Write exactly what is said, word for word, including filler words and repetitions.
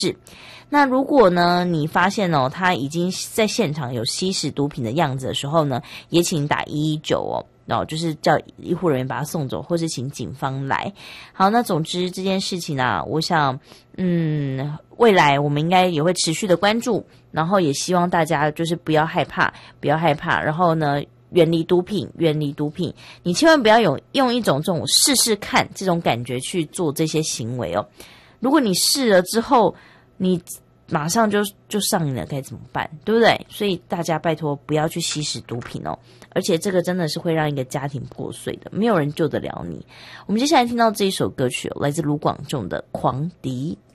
那如果呢你发现哦他已经在现场有吸食毒品的样子的时候呢，也请打一一九哦，哦就是叫医护人员把他送走，或是请警方来。好，那总之这件事情啊，我想嗯未来我们应该也会持续的关注，然后也希望大家就是不要害怕不要害怕，然后呢远离毒品，远离毒品，你千万不要有用一种这种试试看这种感觉去做这些行为哦。如果你试了之后你马上就就上瘾了，该怎么办？对不对？所以大家拜托不要去吸食毒品哦，而且这个真的是会让一个家庭破碎的，没有人救得了你。我们接下来听到这一首歌曲哦，来自卢广仲的《狂迪》。